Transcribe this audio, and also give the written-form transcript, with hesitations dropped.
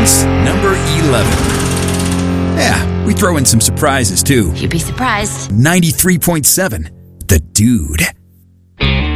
Dance number 11. Yeah, we throw in some surprises too. You'd be surprised. 93.7, The Dude.